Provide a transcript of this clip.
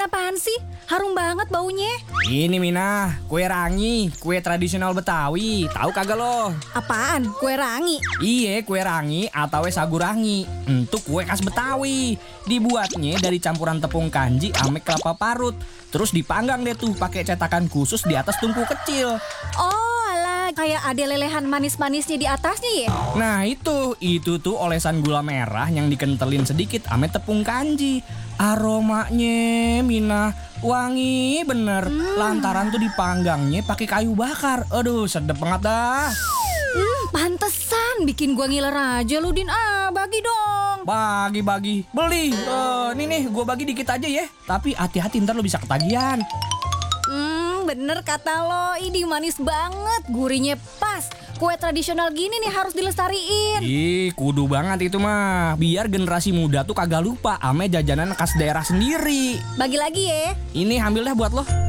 apaan sih? Harum banget baunya. Ini Mina, kue rangi, kue tradisional Betawi. Tahu kagak lo? Apaan? Kue rangi? Iya, kue rangi atau sagu rangi. Itu kue khas Betawi. Dibuatnya dari campuran tepung kanji ame kelapa parut. Terus dipanggang deh tuh pakai cetakan khusus di atas tungku kecil. Oh alah, kayak ada lelehan manis-manisnya di atasnya ya? Nah itu tuh olesan gula merah yang dikentelin sedikit ame tepung kanji. Aromanya Mina wangi bener. Lantaran tuh dipanggangnya pakai kayu bakar. Aduh sedep banget dah. Pantesan bikin gua ngiler aja lu Din. Bagi dong. Bagi beli. Nih gua bagi dikit aja ya. Tapi hati-hati ntar lo bisa ketagihan. Bener kata lo, ini manis banget, gurihnya pas. Kue tradisional gini nih harus dilestariin. Ih, kudu banget itu mah. Biar generasi muda tuh kagak lupa ame jajanan khas daerah sendiri. Bagi lagi ya. Ini ambil dah buat lo.